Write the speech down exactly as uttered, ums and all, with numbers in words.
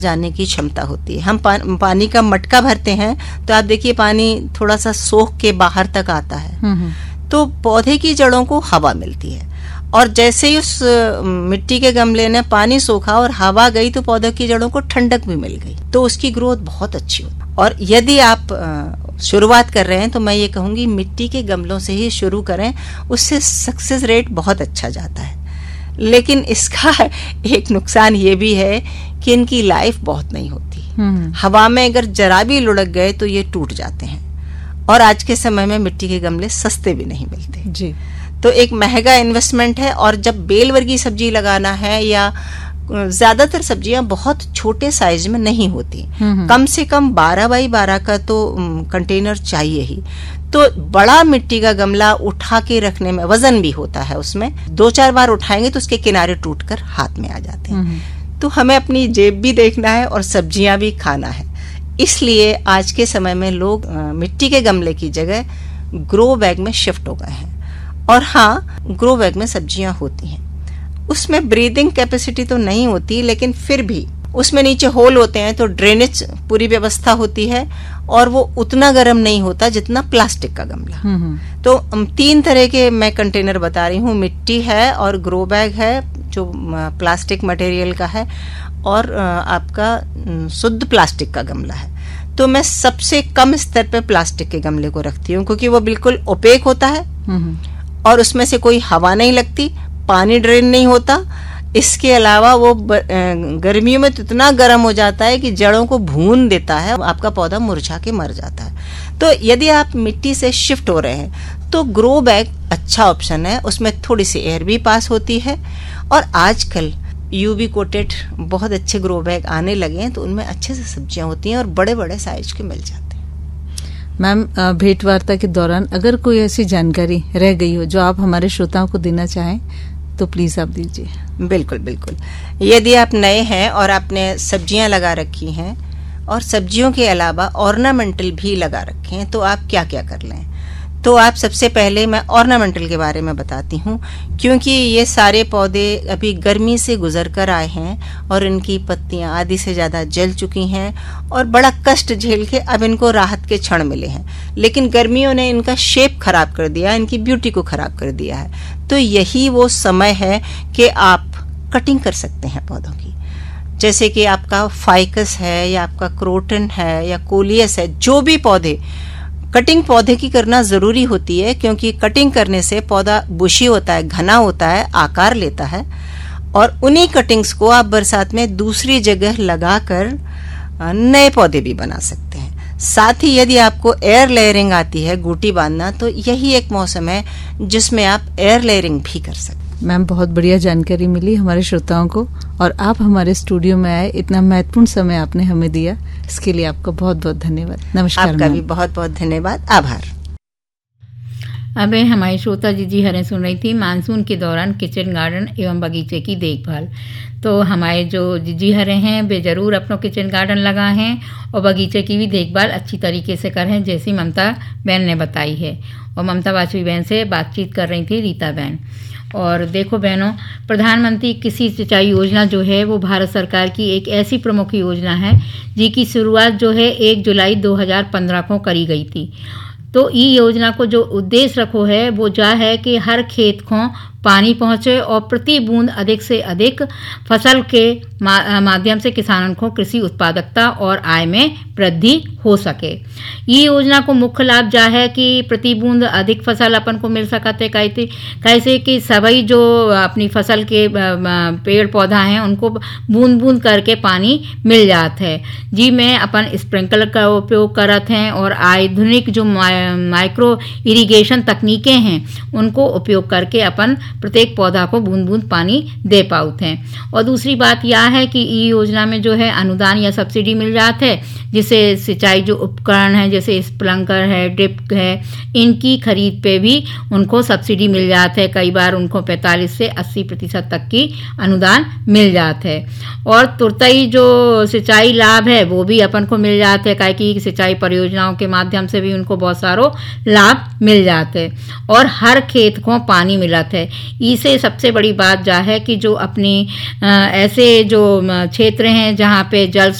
जाने की क्षमता होती है। हम पा, पानी का मटका भरते हैं तो आप देखिए पानी थोड़ा सा सोख के बाहर तक आता है, तो पौधे की जड़ों को हवा मिलती है, और जैसे ही उस मिट्टी के गमले ने पानी सोखा और हवा गई तो पौधे की जड़ों को ठंडक भी मिल गई, तो उसकी ग्रोथ बहुत अच्छी होती है। और यदि आप शुरुआत कर रहे हैं तो मैं ये कहूंगी मिट्टी के गमलों से ही शुरू करें, उससे सक्सेस रेट बहुत अच्छा जाता है। लेकिन इसका एक नुकसान ये भी है कि इनकी लाइफ बहुत नहीं होती। हवा में अगर जरा भी लुढ़क गए तो ये टूट जाते हैं, और आज के समय में मिट्टी के गमले सस्ते भी नहीं मिलते जी। तो एक महंगा इन्वेस्टमेंट है। और जब बेल वर्गीय सब्जी लगाना है, या ज्यादातर सब्जियां बहुत छोटे साइज में नहीं होती, कम से कम बारह बाई बारह का तो कंटेनर चाहिए ही। तो बड़ा मिट्टी का गमला उठा के रखने में वजन भी होता है, उसमें दो चार बार उठाएंगे तो उसके किनारे टूटकर हाथ में आ जाते हैं। तो हमें अपनी जेब भी देखना है और सब्जियां भी खाना है, इसलिए आज के समय में लोग मिट्टी के गमले की जगह ग्रो बैग में शिफ्ट हो गए हैं। और हाँ, ग्रो बैग में सब्जियां होती हैं, उसमें ब्रीदिंग कैपेसिटी तो नहीं होती, लेकिन फिर भी उसमें नीचे होल होते हैं तो ड्रेनेज पूरी व्यवस्था होती है, और वो उतना गर्म नहीं होता जितना प्लास्टिक का गमला। तो तीन तरह के मैं कंटेनर बता रही हूँ, मिट्टी है और ग्रो बैग है जो प्लास्टिक मटेरियल का है, और आपका शुद्ध प्लास्टिक का गमला है। तो मैं सबसे कम स्तर पे प्लास्टिक के गमले को रखती हूँ, क्योंकि वो बिल्कुल ओपेक होता है और उसमें से कोई हवा नहीं लगती, पानी ड्रेन नहीं होता। इसके अलावा वो गर्मियों में तो इतना गर्म हो जाता है कि जड़ों को भून देता है, आपका पौधा मुरझा के मर जाता है। तो यदि आप मिट्टी से शिफ्ट हो रहे हैं तो ग्रो बैग अच्छा ऑप्शन है, उसमें थोड़ी सी एयर भी पास होती है। और आजकल यूवी कोटेड बहुत अच्छे ग्रो बैग आने लगे हैं, तो उनमें अच्छे से सब्जियां होती हैं और बड़े बड़े साइज के मिल जाते हैं। मैम, भेंट वार्ता के दौरान अगर कोई ऐसी जानकारी रह गई हो जो आप हमारे श्रोताओं को देना चाहें तो प्लीज आप दीजिए। बिल्कुल बिल्कुल। यदि आप नए हैं और आपने सब्जियां लगा रखी हैं और सब्जियों के अलावा ऑर्नामेंटल भी लगा रखे हैं, तो आप क्या क्या कर लें। तो आप सबसे पहले मैं ऑर्नामेंटल के बारे में बताती हूँ, क्योंकि ये सारे पौधे अभी गर्मी से गुजर कर आए हैं और इनकी पत्तियां आधी से ज़्यादा जल चुकी हैं और बड़ा कष्ट झेल के अब इनको राहत के क्षण मिले हैं, लेकिन गर्मियों ने इनका शेप खराब कर दिया, इनकी ब्यूटी को खराब कर दिया है। तो यही वो समय है कि आप कटिंग कर सकते हैं पौधों की। जैसे कि आपका फाइकस है या आपका क्रोटन है या कोलियस है, जो भी पौधे, कटिंग पौधे की करना जरूरी होती है, क्योंकि कटिंग करने से पौधा बुशी होता है, घना होता है, आकार लेता है, और उन्हीं कटिंग्स को आप बरसात में दूसरी जगह लगाकर नए पौधे भी बना सकते हैं। साथ ही यदि आपको एयर लेयरिंग आती है, गुटी बांधना, तो यही एक मौसम है जिसमें आप एयर लेयरिंग भी कर सकते हैं। मैम, बहुत बढ़िया जानकारी मिली हमारे श्रोताओं को, और आप हमारे स्टूडियो में आए, इतना महत्वपूर्ण समय आपने हमें दिया, इसके लिए आपका बहुत बहुत धन्यवाद। नमस्कार। आपका भी बहुत बहुत धन्यवाद, आभार। अब हमारी श्रोता जीजी हरें सुन रही थी मानसून के दौरान किचन गार्डन एवं बगीचे की देखभाल। तो हमारे जो जीजी हरे हैं वे ज़रूर अपना किचन गार्डन लगाएं हैं और बगीचे की भी देखभाल अच्छी तरीके से करें, जैसी ममता बहन ने बताई है। और ममता वाजपेयी बहन से बातचीत कर रही थी रीता बहन। और देखो बहनों, प्रधानमंत्री कृषि सिंचाई योजना जो है वो भारत सरकार की एक ऐसी प्रमुख योजना है जिसकी शुरुआत जो है एक जुलाई दो हज़ार पंद्रह को करी गई थी। तो ई योजना को जो उद्देश्य रखो है वो जा है कि हर खेत को पानी पहुँचे और प्रति बूंद अधिक से अधिक फसल के मा, माध्यम से किसानों को कृषि उत्पादकता और आय में वृद्धि हो सके। ये योजना को मुख्य लाभ जा है कि प्रति बूंद अधिक फसल अपन को मिल सकते, कैसे कैसे कि सभी जो अपनी फसल के पेड़ पौधा हैं उनको बूंद बूंद करके पानी मिल जाता है। जी मैं अपन स्प्रिंकलर का उपयोग करत हैं और आधुनिक जो माइक्रो इरिगेशन तकनीकें हैं उनको उपयोग करके अपन प्रत्येक पौधा को बूंद बूंद पानी दे पाते हैं। और दूसरी बात यह है कि ई योजना में जो है अनुदान या सब्सिडी मिल जाता है, जिससे सिंचाई जो उपकरण है जैसे स्प्रिंकलर है, ड्रिप है, इनकी खरीद पे भी उनको सब्सिडी मिल जाता है। कई बार उनको पैंतालीस से अस्सी प्रतिशत तक की अनुदान मिल जाता है। और तुरंत जो सिंचाई लाभ है वो भी अपन को मिल जाता है, काहे कि सिंचाई परियोजनाओं के माध्यम से भी उनको बहुत सारो लाभ मिल जाते हैं। और हर खेत को पानी मिलता है, इसे सबसे बड़ी बात जा है कि जो अपनी ऐसे जो क्षेत्र हैं जहाँ पे जल